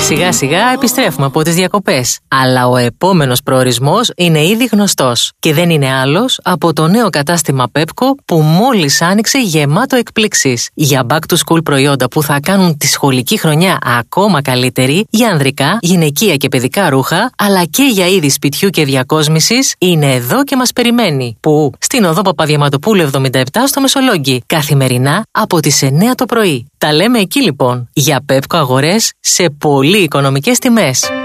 Σιγά σιγά επιστρέφουμε από τις διακοπές. Αλλά ο επόμενος προορισμός είναι ήδη γνωστός και δεν είναι άλλος από το νέο κατάστημα Pepco που μόλις άνοιξε γεμάτο εκπλήξεις για back to school προϊόντα που θα κάνουν τη σχολική χρονιά ακόμα καλύτερη, για ανδρικά, γυναικεία και παιδικά ρούχα, αλλά και για είδη σπιτιού και διακόσμησης. Είναι εδώ και μας περιμένει. Που στην οδό Παπαδιαματοπούλου 77 στο Μεσολόγγι, καθημερινά από τις 9 το πρωί. Τα λέμε εκεί λοιπόν, για Pepco αγορές σε πολύ οικονομικές τιμές.